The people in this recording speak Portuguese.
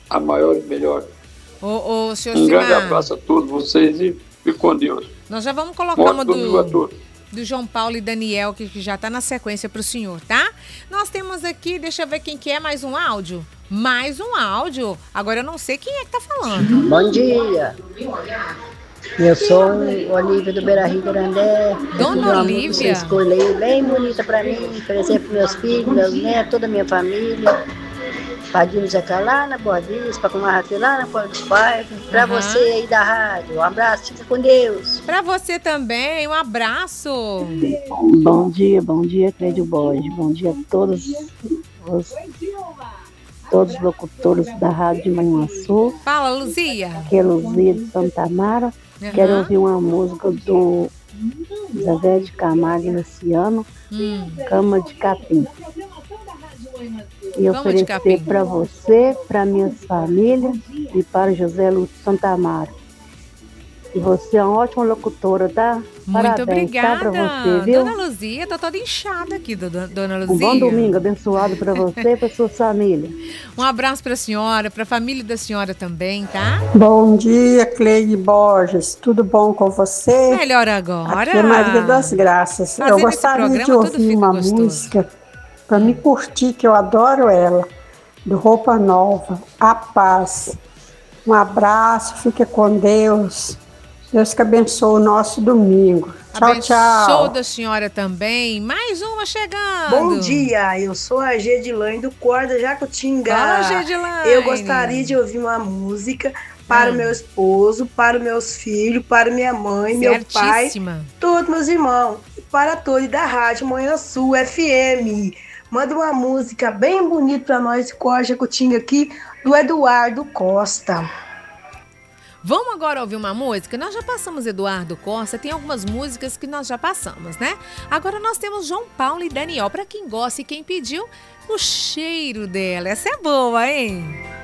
a maior e melhor. Ô, senhor Um grande Simar, abraço a todos vocês e fique com Deus. nós já vamos Um colocar uma ótimo domingo a todos. do João Paulo e Daniel, que já tá na sequência pro senhor, tá? Nós temos aqui, deixa eu ver quem que é, mais um áudio. Mais um áudio. Agora eu não sei quem é que tá falando. Bom dia, eu sou Olívia do Beira Rio Grandé. Dona Olívia. Você escolheu bem bonita pra mim, oferecer pros meus filhos, meus netos, toda a minha família. Padinho Zeca lá na Boa Vista, para comer lá na Porta dos Pais. Pra você aí da rádio, um abraço, fica com Deus. Pra você também, um abraço. Bom dia, Clédio Borges. Bom dia a todos os locutores da Rádio de Manhuaçu. Fala, Luzia. Aqui é Luzia de Santa Amaro. Quero ouvir uma música do Zé de Camargo e Luciano, Cama de Capim. E oferecer para você, para minhas famílias e para José Lúcio Santa Amaro. E você é uma ótima locutora, tá? Muito Parabéns, obrigada, tá, pra você, viu? Dona Luzia. Tô toda inchada aqui, Dona Luzia. Um bom domingo abençoado para você e para sua família. Um abraço pra senhora, pra família da senhora também, tá? Bom dia, Cleide Borges. Tudo bom com você? Melhor agora. Aqui é Maria das Graças. Fazendo Eu gostaria esse de programa, tudo ouvir fica uma gostoso. música para me curtir, que eu adoro ela, do Roupa Nova, A Paz. Um abraço, fique com Deus. Deus que abençoe o nosso domingo. Tchau, tchau. Abençoe da senhora também. Mais uma chegando. Bom dia, eu sou a Gedilane do Corda Jacutinga. Fala, Gedilane. Eu gostaria de ouvir uma música para o meu esposo, para os meus filhos, para minha mãe, meu pai, todos meus irmãos, e para todos da Rádio Manhuaçu FM. Manda uma música bem bonita para nós de Corda Jacutinga aqui, do Eduardo Costa. Vamos agora ouvir uma música? Nós já passamos Eduardo Costa, tem algumas músicas que nós já passamos, né? Agora nós temos João Paulo e Daniel, para quem gosta e quem pediu, O Cheiro Dela. Essa é boa, hein?